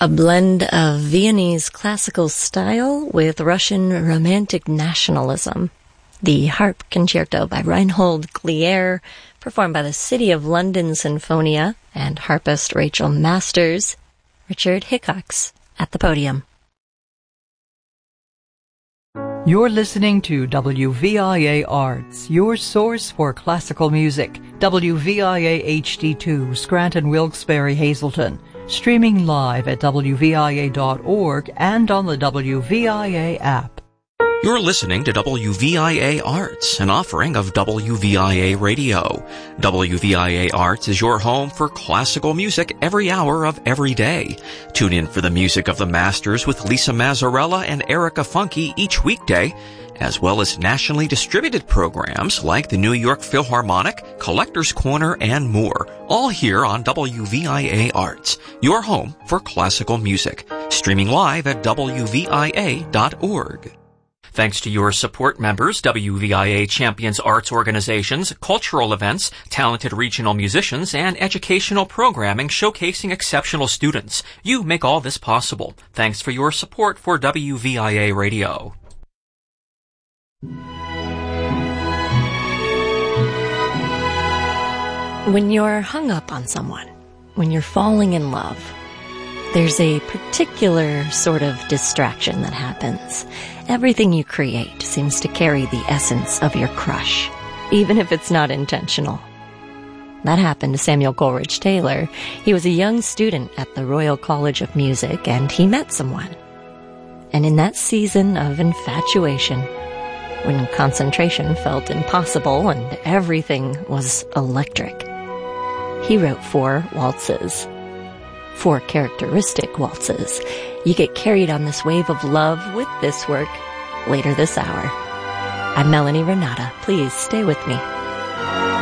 A blend of Viennese classical style with Russian romantic nationalism. The Harp Concerto by Reinhold Glier, performed by the City of London Sinfonia and harpist Rachel Masters. Richard Hickox at the podium. You're listening to WVIA Arts, your source for classical music. WVIA HD2, Scranton, Wilkes-Barre, Hazleton. Streaming live at WVIA.org and on the WVIA app. You're listening to WVIA Arts, an offering of WVIA Radio. WVIA Arts is your home for classical music every hour of every day. Tune in for the music of the masters with Lisa Mazzarella and Erica Funke each weekday, as well as nationally distributed programs like the New York Philharmonic, Collector's Corner, and more, all here on WVIA Arts, your home for classical music. Streaming live at WVIA.org. Thanks to your support, members, WVIA champions arts organizations, cultural events, talented regional musicians, and educational programming showcasing exceptional students. You make all this possible. Thanks for your support for WVIA Radio. When you're hung up on someone, when you're falling in love, there's a particular sort of distraction that happens. Everything you create seems to carry the essence of your crush, even if it's not intentional. That happened to Samuel Coleridge Taylor. He was a young student at the Royal College of Music, and he met someone. And in that season of infatuation, when concentration felt impossible and everything was electric, he wrote 4 waltzes. 4 characteristic waltzes. You get carried on this wave of love with this work later this hour. I'm Melanie Renata. Please stay with me.